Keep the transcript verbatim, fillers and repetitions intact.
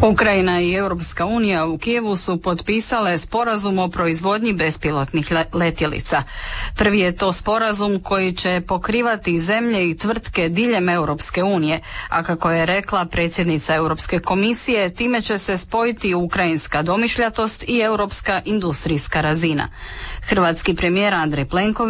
Ukrajina i Europska unija u Kijevu su potpisale sporazum o proizvodnji bespilotnih letjelica. Prvi je to sporazum koji će pokrivati zemlje i tvrtke diljem Europske unije, a kako je rekla predsjednica Europske komisije, time će se spojiti ukrajinska domišljatost i europska industrijska razina. Hrvatski premijer Andrej Plenković